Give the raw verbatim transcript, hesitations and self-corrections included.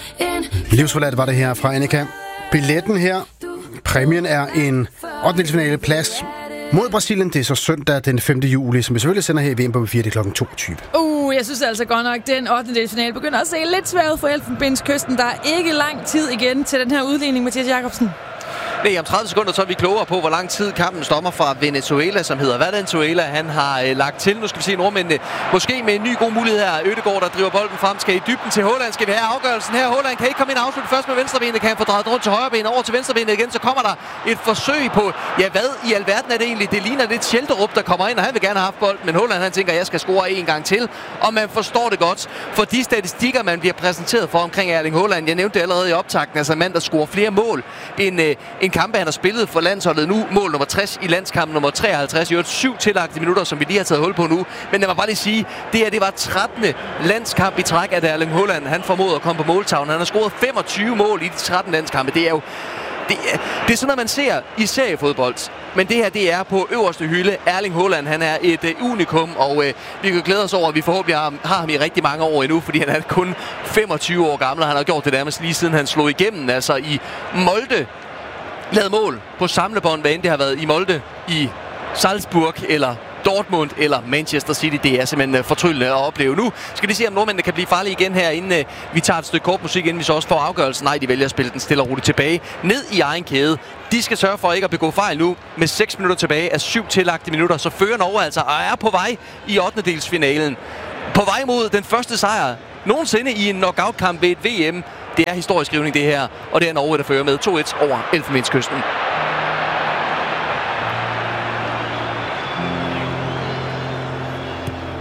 Livsforladt var det her fra Annika. Billetten her, præmien er en ottendedelsfinale plads mod Brasilien. Det er så søndag den femte juli, som vi selvfølgelig sender her i V M på B fire, det er klokken toogtyve. Uh, jeg synes altså godt nok, den ottendedelsfinale begynder at se lidt svær ud for Elfenbenskysten. Der er ikke lang tid igen til den her udligning, Mathias Jacobsen. Nej, om tredive sekunder så er vi klogere på, hvor lang tid kampen stopper fra Venezuela, som hedder Venezuela. Han har øh, lagt til. Nu skal vi se nordmændene. Måske med en ny god mulighed her. Ødegaard, der driver bolden frem, skal i dybden til Haaland. Skal vi have afgørelsen her? Haaland kan ikke komme ind og afslutte først med venstrebenet. Kan han få drejet rundt til højrebenet over til venstrebenet igen. Så kommer der et forsøg på, ja hvad i alverden er det egentlig? Det ligner lidt Schelderup, der kommer ind, og han vil gerne have haft bolden. Men Haaland, han tænker, at jeg skal score en gang til. Og man forstår det godt. For de statistikker, man bliver præsenteret for omkring Erling Haaland. Jeg nævnte det allerede i optakten. Altså en mand, der scorer flere mål end øh, en kamp, han har spillet for landsholdet nu. Mål nummer tres i landskamp nummer treoghalvtreds. I øvrigt syv tillagte minutter, som vi lige har taget hul på nu. Men jeg må bare lige sige, det her det var trettende landskamp i træk, at Erling Haaland han formåede at komme på måltavlen. Han har scoret femogtyve mål i de tretten landskampe. Det er jo det er, det er sådan noget, man ser i seriefodbold. Men det her, det er på øverste hylde. Erling Haaland, han er et uh, unikum, og uh, vi kan glæde os over, at vi forhåbentlig har, har ham i rigtig mange år endnu, fordi han er kun femogtyve år gammel, og han har gjort det nærmest lige siden han slog igennem, altså i Molde. Lavet mål på samlebånd, hvad end det har været i Molde, i Salzburg eller Dortmund eller Manchester City. Det er simpelthen fortryllende at opleve. Nu skal de se, om nordmændene kan blive farlige igen her, inden vi tager et stykke kort musik, inden vi så også får afgørelsen. Nej, de vælger at spille den stille og roligt tilbage ned i egen kæde. De skal sørge for ikke at begå fejl nu. Med seks minutter tilbage af syv tillagte minutter, så fører Norge altså og er på vej i ottendedelsfinalen. På vej mod den første sejr nogensinde i en knockout-kamp ved et V M. Det er historisk skrivning, det her, og det er Norge, der fører med to et over Elfenbenskysten.